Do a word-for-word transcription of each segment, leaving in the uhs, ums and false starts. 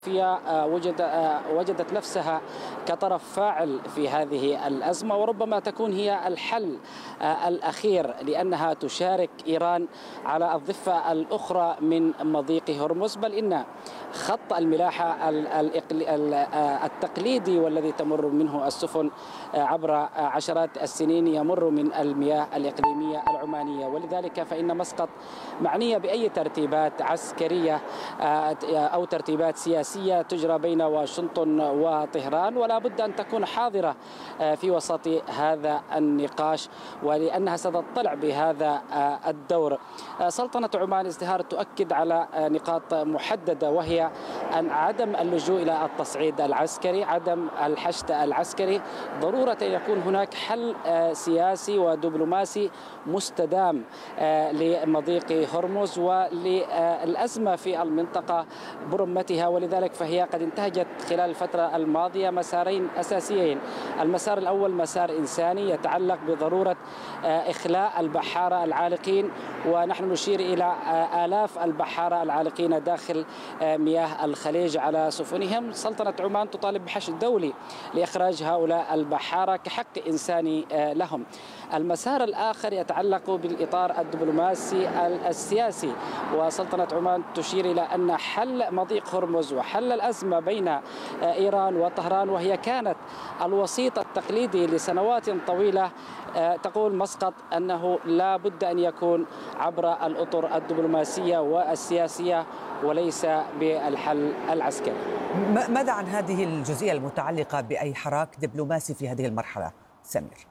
وجد وجدت نفسها كطرف فاعل في هذه الأزمة، وربما تكون هي الحل الأخير، لأنها تشارك إيران على الضفة الأخرى من مضيق هرمز. بل إن خط الملاحة التقليدي والذي تمر منه السفن عبر عشرات السنين يمر من المياه الإقليمية العمانية، ولذلك فإن مسقط معنية بأي ترتيبات عسكرية أو ترتيبات سياسية تجرى بين واشنطن وطهران، ولا بد أن تكون حاضرة في وسط هذا النقاش، ولأنها ستطلع بهذا الدور. سلطنة عمان ازدهار تؤكد على نقاط محددة، وهي أن عدم اللجوء إلى التصعيد العسكري، عدم الحشد العسكري، ضرورة أن يكون هناك حل سياسي ودبلوماسي مستدام لمضيق هرمز وللأزمة في المنطقة برمتها. ولذلك فهي قد انتهجت خلال الفترة الماضية مسارين أساسيين. المسار الأول مسار إنساني يتعلق بضرورة إخلاء البحارة العالقين، ونحن نشير إلى آلاف البحارة العالقين داخل مياه الخليج على سفنهم. سلطنة عمان تطالب بحشد دولي لإخراج هؤلاء البحارة كحق إنساني لهم. المسار الآخر يتعلق بالإطار الدبلوماسي السياسي، وسلطنة عمان تشير إلى أن حل مضيق هرمز وحل الأزمة بين إيران وطهران، وهي كانت الوسيط التقليدي لسنوات طويلة، تقول مسقط أنه لا بد أن يكون عبر الأطر الدبلوماسية والسياسية وليس بالحل العسكري. ماذا عن هذه الجزئية المتعلقة بأي حراك دبلوماسي في هذه المرحلة سمير؟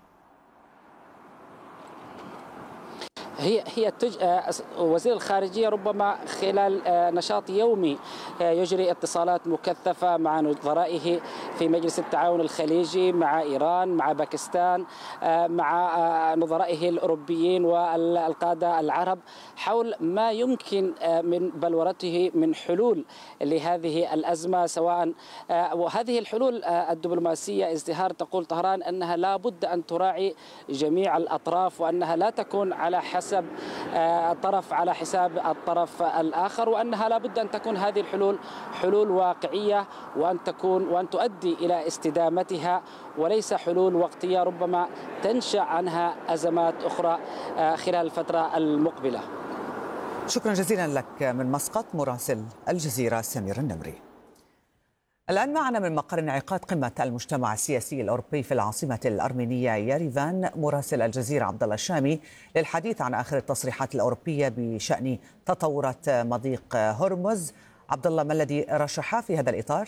هي هي تج... وزير الخارجية ربما خلال نشاط يومي يجري اتصالات مكثفة مع نظرائه في مجلس التعاون الخليجي، مع إيران، مع باكستان، مع نظرائه الأوروبيين والقادة العرب، حول ما يمكن من بلورته من حلول لهذه الأزمة. سواء وهذه الحلول الدبلوماسية ازدهار تقول طهران أنها لا بد أن تراعي جميع الأطراف، وأنها لا تكون على حسب طرف على حساب الطرف الآخر، وأنها لا بد أن تكون هذه الحلول حلول واقعية، وأن تكون وأن تؤدي إلى استدامتها، وليس حلول وقتية ربما تنشأ عنها أزمات أخرى خلال الفترة المقبلة. شكرا جزيلا لك من مسقط مراسل الجزيرة سمير النمري. الآن معنا من مقر انعقاد قمة المجتمع السياسي الأوروبي في العاصمة الأرمينية يريفان مراسل الجزيرة عبد الله الشامي للحديث عن آخر التصريحات الأوروبية بشأن تطورات مضيق هرمز. عبد الله، ما الذي رشح في هذا الإطار؟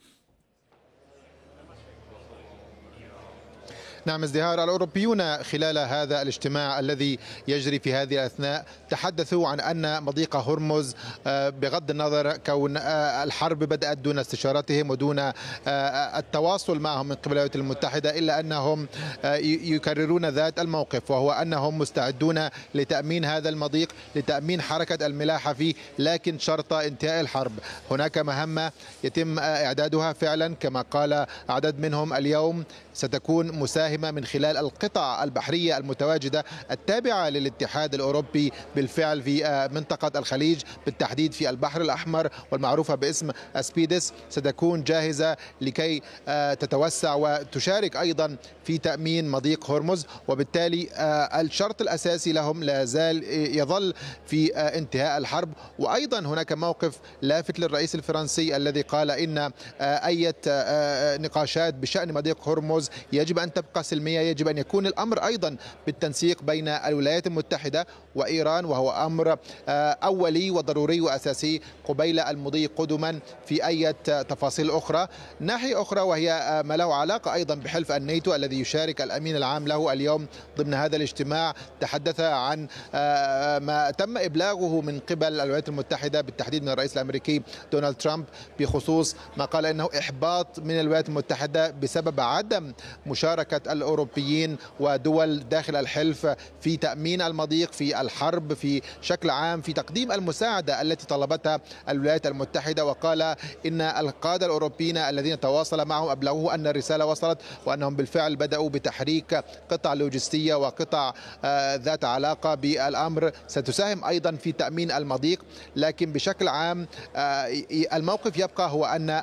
نعم، ازدهار الأوروبيون خلال هذا الاجتماع الذي يجري في هذه الأثناء تحدثوا عن أن مضيق هرمز بغض النظر كون الحرب بدأت دون استشارتهم ودون التواصل معهم من قبل الولايات المتحدة، إلا أنهم يكررون ذات الموقف، وهو أنهم مستعدون لتأمين هذا المضيق، لتأمين حركة الملاحة فيه، لكن شرط انتهاء الحرب. هناك مهمة يتم إعدادها فعلا كما قال عدد منهم اليوم، ستكون مساهمة من خلال القطع البحرية المتواجدة التابعة للاتحاد الأوروبي بالفعل في منطقة الخليج، بالتحديد في البحر الأحمر والمعروفة باسم أسبيدس، ستكون جاهزة لكي تتوسع وتشارك أيضا في تأمين مضيق هرمز. وبالتالي الشرط الأساسي لهم لا زال يظل في انتهاء الحرب. وأيضا هناك موقف لافت للرئيس الفرنسي الذي قال إن أي نقاشات بشأن مضيق هرمز يجب أن تبقى سلمية، يجب أن يكون الأمر أيضا بالتنسيق بين الولايات المتحدة وإيران، وهو أمر أولي وضروري وأساسي قبيل المضي قدما في أي تفاصيل أخرى. ناحية أخرى وهي ما له علاقة أيضا بحلف الناتو الذي يشارك الأمين العام له اليوم ضمن هذا الاجتماع، تحدث عن ما تم إبلاغه من قبل الولايات المتحدة بالتحديد من الرئيس الأمريكي دونالد ترامب بخصوص ما قال إنه إحباط من الولايات المتحدة بسبب عدم مشاركة الأوروبيين ودول داخل الحلف في تأمين المضيق، في الحرب في شكل عام، في تقديم المساعدة التي طلبتها الولايات المتحدة، وقال إن القادة الأوروبيين الذين تواصل معهم أبلغوه أن الرسالة وصلت وأنهم بالفعل بدأوا بتحريك قطع لوجستية وقطع ذات علاقة بالأمر ستساهم أيضا في تأمين المضيق. لكن بشكل عام الموقف يبقى هو أن